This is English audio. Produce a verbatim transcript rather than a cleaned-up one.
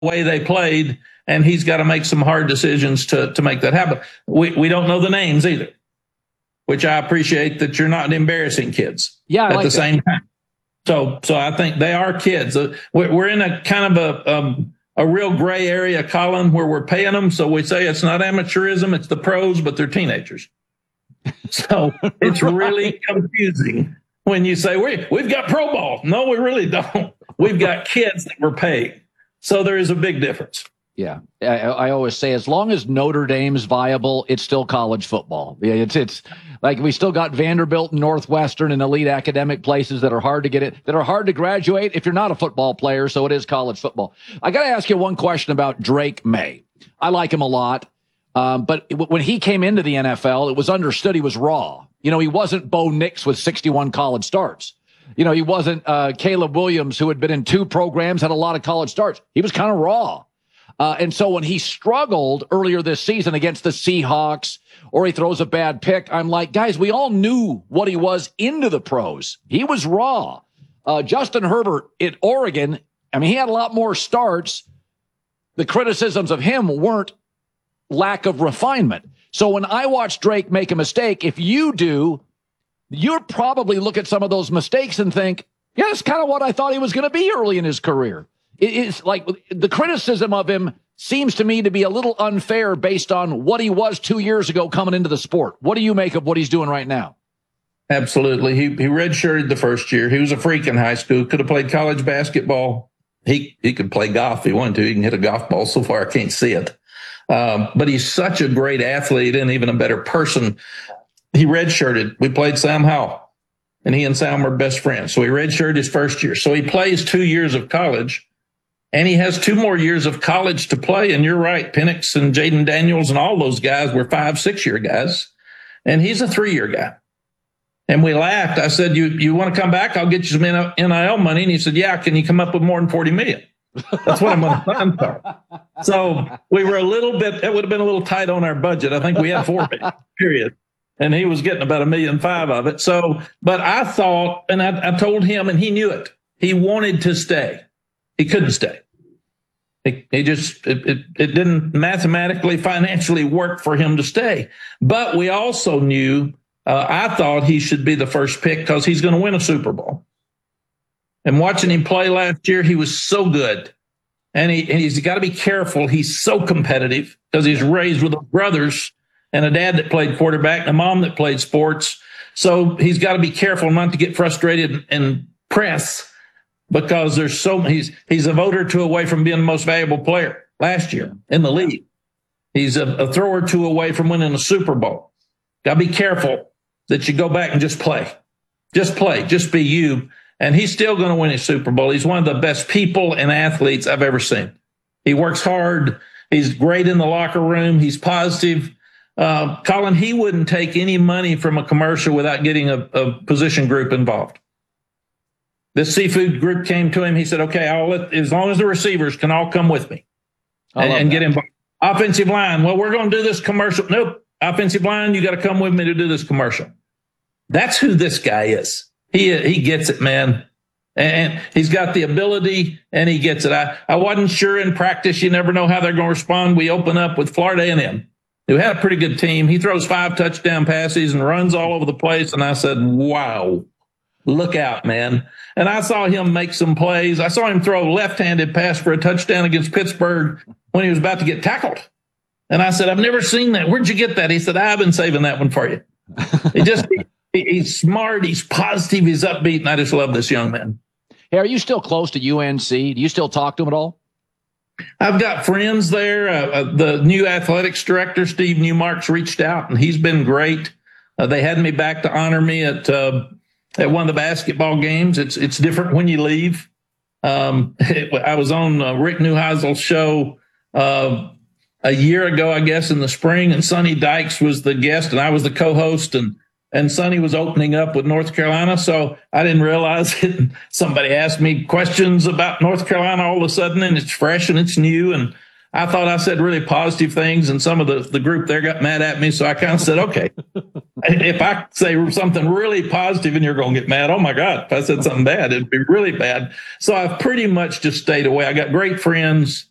way they played, and he's got to make some hard decisions to, to make that happen. We, we don't know the names either, which I appreciate that you're not embarrassing kids yeah, at like the that. same time. So, so I think they are kids. Uh, We're we're in a kind of a, um, a real gray area, Colin, where we're paying them. So we say it's not amateurism, it's the pros, but they're teenagers. So it's really confusing when you say we, we've got pro ball. No, we really don't. We've got kids that we're paying. So there is a big difference. Yeah, I, I always say, as long as Notre Dame's viable, it's still college football. Yeah, it's it's like we still got Vanderbilt and Northwestern and elite academic places that are hard to get it, that are hard to graduate if you're not a football player. So it is college football. I got to ask you one question about Drake May. I like him a lot, um, but when he came into the N F L, it was understood he was raw. You know, he wasn't Bo Nix with sixty-one college starts. You know, he wasn't uh, Caleb Williams, who had been in two programs, had a lot of college starts. He was kind of raw. Uh, and so when he struggled earlier this season against the Seahawks, or he throws a bad pick, I'm like, guys, we all knew what he was into the pros. He was raw. Uh, Justin Herbert at Oregon, I mean, he had a lot more starts. The criticisms of him weren't lack of refinement. So when I watch Drake make a mistake, if you do, you'll probably look at some of those mistakes and think, yeah, that's kind of what I thought he was going to be early in his career. It's like the criticism of him seems to me to be a little unfair based on what he was two years ago coming into the sport. What do you make of what he's doing right now? Absolutely. He he redshirted the first year. He was a freak in high school, could have played college basketball. He he could play golf if he wanted to. He can hit a golf ball. So far, I can't see it. Um, but he's such a great athlete and even a better person. He redshirted. We played Sam Howell, and he and Sam were best friends. So he redshirted his first year. So he plays two years of college. And he has two more years of college to play. And you're right, Penix and Jaden Daniels and all those guys were five, six-year guys. And he's a three-year guy. And we laughed. I said, you you want to come back? I'll get you some N I L money. And he said, yeah, can you come up with more than forty million dollars? That's what I'm going to sign for. So we were a little bit, it would have been a little tight on our budget. I think we had four million, period. And he was getting about a million five of it. So, but I thought, and I, I told him, and he knew it. He wanted to stay. He couldn't stay. He, he just, it, it, it didn't mathematically, financially work for him to stay. But we also knew, uh, I thought he should be the first pick because he's going to win a Super Bowl. And watching him play last year, he was so good. And, he, and he's got to be careful. He's so competitive because he's raised with brothers and a dad that played quarterback and a mom that played sports. So he's got to be careful not to get frustrated and press. Because there's so he's he's a vote or two away from being the most valuable player last year in the league. He's a, a throw or two away from winning a Super Bowl. Got to be careful that you go back and just play, just play, just be you. And he's still going to win his Super Bowl. He's one of the best people and athletes I've ever seen. He works hard. He's great in the locker room. He's positive. Uh, Colin, he wouldn't take any money from a commercial without getting a, a position group involved. This seafood group came to him. He said, okay, I'll let, as long as the receivers can all come with me and, and get involved. Offensive line. Well, we're going to do this commercial. Nope. Offensive line. You got to come with me to do this commercial. That's who this guy is. He, he gets it, man. And he's got the ability and he gets it. I, I wasn't sure in practice. You never know how they're going to respond. We open up with Florida A and M, who had a pretty good team. He throws five touchdown passes and runs all over the place. And I said, wow, look out, man. And I saw him make some plays. I saw him throw a left-handed pass for a touchdown against Pittsburgh when he was about to get tackled. And I said, I've never seen that. Where'd you get that? He said, I've been saving that one for you. He just, he, he's smart. He's positive. He's upbeat. And I just love this young man. Hey, are you still close to U N C? Do you still talk to him at all? I've got friends there. Uh, uh, the new athletics director, Steve Newmark's reached out, and he's been great. Uh, they had me back to honor me at, uh, at one of the basketball games. It's it's different when you leave. Um, it, I was on uh, Rick Neuheisel's show uh, a year ago, I guess, in the spring, and Sonny Dykes was the guest, and I was the co-host, and and Sonny was opening up with North Carolina, so I didn't realize it. Somebody asked me questions about North Carolina all of a sudden, and it's fresh and it's new, and I thought I said really positive things, and some of the, the group there got mad at me, so I kind of said, okay, if I say something really positive and you're going to get mad, oh, my God, if I said something bad, it'd be really bad. So I've pretty much just stayed away. I got great friends.